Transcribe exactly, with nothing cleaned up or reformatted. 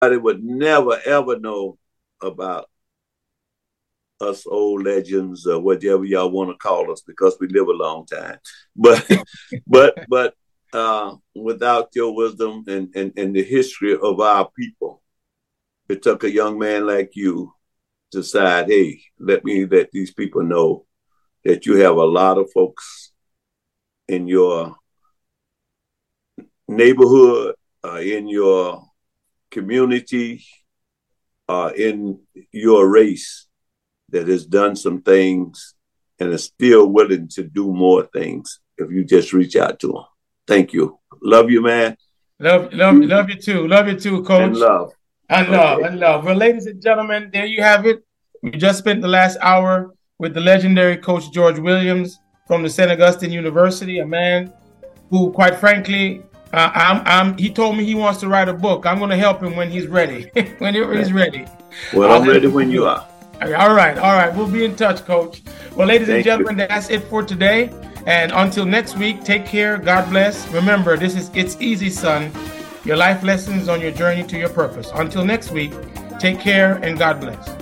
would never ever know about us old legends or whatever y'all want to call us because we live a long time. But but but uh, without your wisdom and, and, and the history of our people, it took a young man like you to decide, hey, let me let these people know that you have a lot of folks in your neighborhood, uh, in your community, uh, in your race that has done some things and is still willing to do more things if you just reach out to them. Thank you. Love you, man. Love, love, love you too. Love you too, Coach. And love. And love, okay. and love. Well, ladies and gentlemen, there you have it. We just spent the last hour with the legendary Coach George Williams from the Saint Augustine University, a man who, quite frankly, uh, I'm, I'm, he told me he wants to write a book. I'm going to help him when he's ready. Whenever he's ready. Well, I'm ready when you are. All right, all right. We'll be in touch, Coach. Well, ladies Thank and gentlemen, you. That's it for today. And until next week, take care. God bless. Remember, this is It's Easy, Son. Your life lessons on your journey to your purpose. Until next week, take care and God bless.